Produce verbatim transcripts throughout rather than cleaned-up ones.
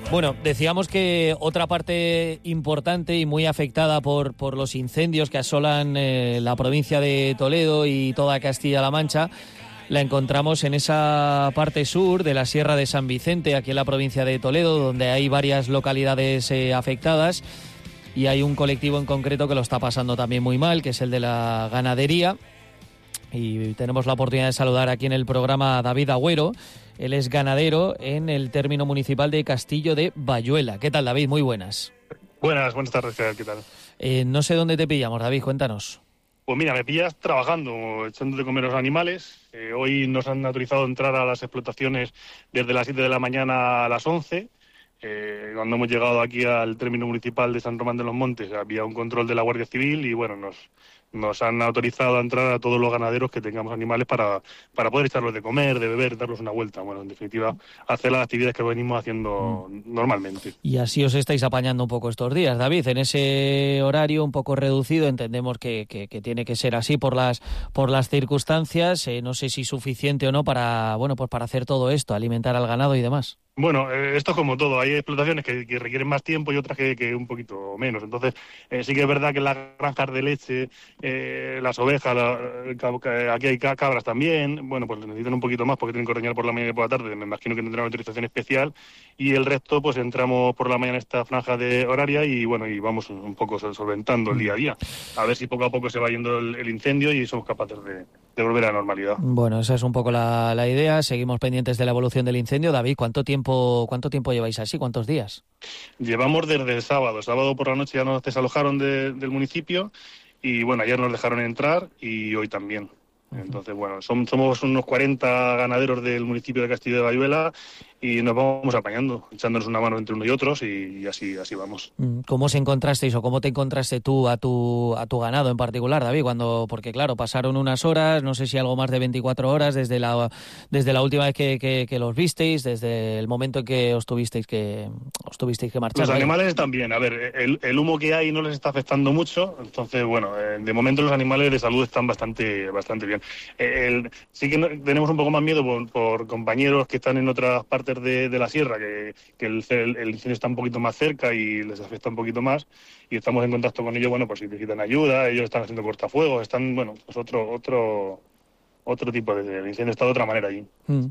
Bueno, decíamos que otra parte importante y muy afectada por, por los incendios que asolan eh, la provincia de Toledo y toda Castilla-La Mancha la encontramos en esa parte sur de la Sierra de San Vicente, aquí en la provincia de Toledo, donde hay varias localidades eh, afectadas y hay un colectivo en concreto que lo está pasando también muy mal, que es el de la ganadería. Y tenemos la oportunidad de saludar aquí en el programa a David Agüero. Él es ganadero en el término municipal de Castillo de Bayuela. ¿Qué tal, David? Muy buenas. Buenas, buenas tardes, ¿qué tal? Eh, no sé dónde te pillamos, David, cuéntanos. Pues mira, me pillas trabajando, echando de comer a los animales. Eh, hoy nos han autorizado entrar a las explotaciones desde las siete de la mañana a las once. Eh, cuando hemos llegado aquí al término municipal de San Román de los Montes había un control de la Guardia Civil y bueno, nos... Nos han autorizado a entrar a todos los ganaderos que tengamos animales para, para poder echarlos de comer, de beber, darlos una vuelta. Bueno, en definitiva, hacer las actividades que venimos haciendo mm. normalmente. Y así os estáis apañando un poco estos días, David, en ese horario un poco reducido. Entendemos que, que, que tiene que ser así por las por las circunstancias. Eh, no sé si suficiente o no para, bueno, pues para hacer todo esto, alimentar al ganado y demás. Bueno, eh, esto es como todo. Hay explotaciones que, que requieren más tiempo y otras que, que un poquito menos. Entonces, eh, sí que es verdad que las granjas de leche, eh, las ovejas, la, aquí hay cabras también, bueno, pues necesitan un poquito más porque tienen que ordeñar por la mañana y por la tarde. Me imagino que tendrán una autorización especial. Y el resto, pues entramos por la mañana en esta franja de horaria y bueno, y vamos un poco solventando el día a día. A ver si poco a poco se va yendo el, el incendio y somos capaces de, de volver a la normalidad. Bueno, esa es un poco la, la idea. Seguimos pendientes de la evolución del incendio. David, ¿cuánto tiempo ¿Cuánto tiempo lleváis así? ¿Cuántos días? Llevamos desde el sábado. Sábado por la noche ya nos desalojaron de, del municipio y bueno, ayer nos dejaron entrar y hoy también. Uh-huh. Entonces, bueno, son, somos unos cuarenta ganaderos del municipio de Castillo de Bayuela y nos vamos apañando, echándonos una mano entre unos y otros y, y así así vamos. ¿Cómo os encontrasteis o cómo te encontraste tú a tu a tu ganado en particular, David? Cuando porque claro, pasaron unas horas, no sé si algo más de veinticuatro horas desde la desde la última vez que, que, que los visteis, desde el momento en que os tuvisteis que os tuvisteis que marchar. Los animales están bien. A ver, el, el humo que hay no les está afectando mucho, entonces bueno, de momento los animales de salud están bastante bastante bien. El, sí que no, tenemos un poco más miedo por, por compañeros que están en otras partes De, de la sierra, que, que el, el, el incendio está un poquito más cerca y les afecta un poquito más y estamos en contacto con ellos, bueno, pues si necesitan ayuda, ellos están haciendo cortafuegos, están, bueno, pues otro otro otro tipo de, de incendio, está de otra manera allí. Mm.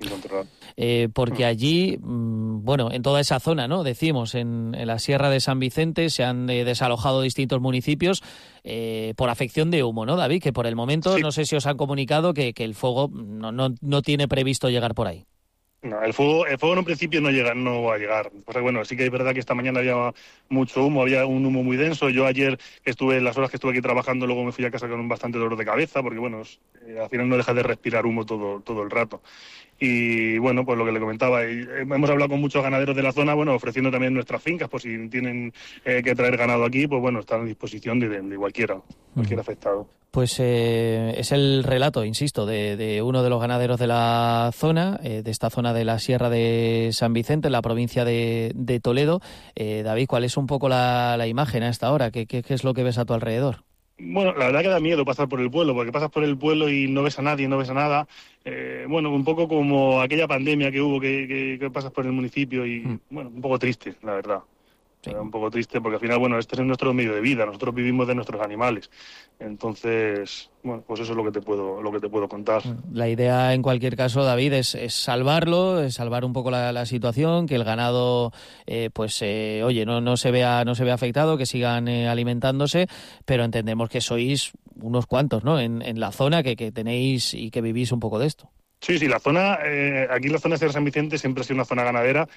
Eh, porque allí, mm, bueno, en toda esa zona, ¿no? Decimos, en, en la Sierra de San Vicente se han eh, desalojado distintos municipios eh, por afección de humo, ¿no, David? Que por el momento, sí. No sé si os han comunicado que, que el fuego no, no, no tiene previsto llegar por ahí. No, el fuego, el fuego en un principio no llega, no va a llegar. Pues bueno, sí que es verdad que esta mañana había mucho humo, había un humo muy denso. Yo ayer estuve, las horas que estuve aquí trabajando, luego me fui a casa con un bastante dolor de cabeza, porque bueno, eh, al final no deja de respirar humo todo, todo el rato. Y bueno, pues lo que le comentaba, hemos hablado con muchos ganaderos de la zona, bueno, ofreciendo también nuestras fincas, por si tienen eh, que traer ganado aquí, pues bueno, están a disposición de, de, de cualquiera, cualquier afectado. Pues eh, es el relato, insisto, de, de uno de los ganaderos de la zona, eh, de esta zona de la Sierra de San Vicente, en la provincia de, de Toledo. Eh, David, ¿cuál es un poco la, la imagen a esta hora? ¿Qué, qué, ¿Qué es lo que ves a tu alrededor? Bueno, la verdad que da miedo pasar por el pueblo, porque pasas por el pueblo y no ves a nadie, no ves a nada. Eh, bueno, un poco como aquella pandemia que hubo, que, que, que pasas por el municipio y, mm. bueno, un poco triste, la verdad. Sí. Un poco triste porque al final, bueno, este es nuestro medio de vida, nosotros vivimos de nuestros animales. Entonces, bueno, pues eso es lo que te puedo lo que te puedo contar. La idea, en cualquier caso, David, es, es salvarlo, es salvar un poco la, la situación, que el ganado, eh, pues, eh, oye, no, no se vea no se vea afectado, que sigan eh, alimentándose, pero entendemos que sois unos cuantos, ¿no?, en, en la zona que, que tenéis y que vivís un poco de esto. Sí, sí, la zona, eh, aquí la zona de San Vicente siempre ha sido una zona ganadera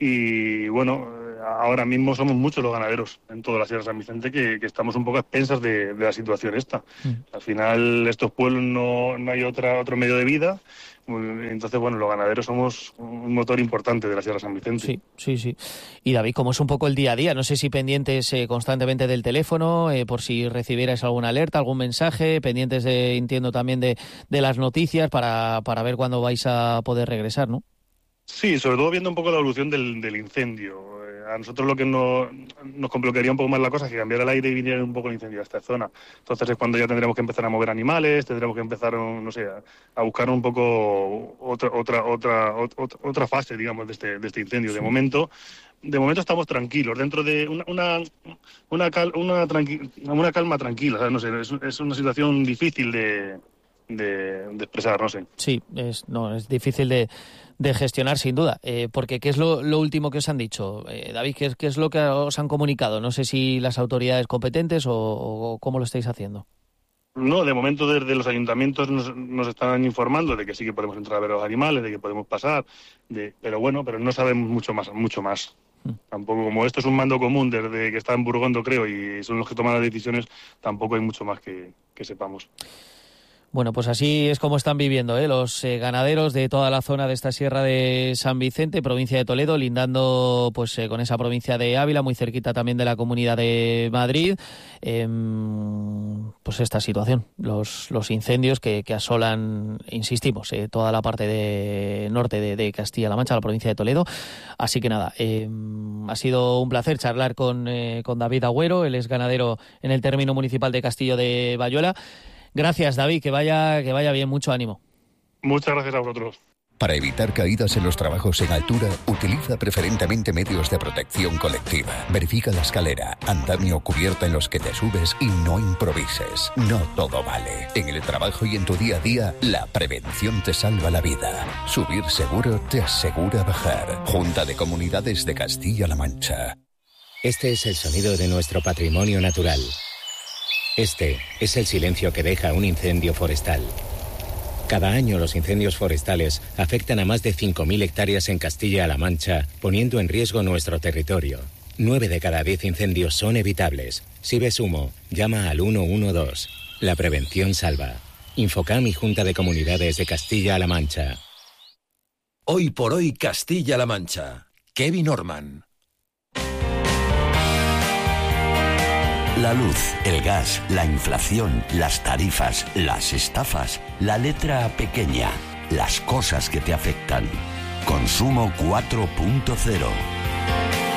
y bueno, ahora mismo somos muchos los ganaderos en toda la Sierra de San Vicente que, que estamos un poco a expensas de, de la situación esta. Mm. Al final estos pueblos no, no hay otra otro medio de vida, entonces bueno, los ganaderos somos un motor importante de la Sierra de San Vicente. Sí, sí, sí. Y David, ¿cómo es un poco el día a día? No sé si pendientes eh, constantemente del teléfono, eh, por si recibierais alguna alerta, algún mensaje, pendientes de, entiendo también de, de las noticias para, para ver cuándo vais a poder regresar, ¿no? Sí, sobre todo viendo un poco la evolución del, del incendio. a nosotros lo que nos, nos complicaría un poco más la cosa es que cambiara el aire y viniera un poco el incendio a esta zona. Entonces es cuando ya tendremos que empezar a mover animales, tendremos que empezar, no sé, a, a buscar un poco otra otra otra otra, otra fase, digamos, de este, de este incendio. De momento, de momento estamos tranquilos, dentro de una una una, cal, una, tranqui, una calma tranquila, o sea, no sé, es, es una situación difícil de, de, de expresar, no sé. Sí, es, no, es difícil de, de gestionar sin duda, eh, porque ¿qué es lo, lo último que os han dicho? Eh, David, ¿qué es, ¿qué es lo que os han comunicado? No sé si las autoridades competentes o, o cómo lo estáis haciendo. No, de momento desde los ayuntamientos nos, nos están informando de que sí que podemos entrar a ver a los animales, de que podemos pasar, de, pero bueno, pero no sabemos mucho más, mucho más. Mm. Tampoco, como esto es un mando común desde que está en Burgondo, creo, y son los que toman las decisiones, tampoco hay mucho más que, que sepamos. Bueno, pues así es como están viviendo ¿eh? los eh, ganaderos de toda la zona de esta sierra de San Vicente, provincia de Toledo, lindando pues eh, con esa provincia de Ávila, muy cerquita también de la Comunidad de Madrid. Eh, pues esta situación, los, los incendios que, que asolan, insistimos, eh, toda la parte de norte de, de Castilla-La Mancha, la provincia de Toledo. Así que nada, eh, ha sido un placer charlar con, eh, con David Agüero, él es ganadero en el término municipal de Castillo de Bayuela. Gracias, David, que vaya, que vaya bien, mucho ánimo. Muchas gracias a vosotros. Para evitar caídas en los trabajos en altura, utiliza preferentemente medios de protección colectiva. Verifica la escalera, andamio o cubierta en los que te subes y no improvises. No todo vale. En el trabajo y en tu día a día, la prevención te salva la vida. Subir seguro te asegura bajar. Junta de Comunidades de Castilla-La Mancha. Este es el sonido de nuestro patrimonio natural. Este es el silencio que deja un incendio forestal. Cada año los incendios forestales afectan a más de cinco mil hectáreas en Castilla-La Mancha, poniendo en riesgo nuestro territorio. Nueve de cada diez incendios son evitables. Si ves humo, llama al uno uno dos. La prevención salva. Infocam y Junta de Comunidades de Castilla-La Mancha. Hoy por hoy Castilla-La Mancha. Kevin Orman. La luz, el gas, la inflación, las tarifas, las estafas, la letra pequeña, las cosas que te afectan. Consumo cuatro punto cero.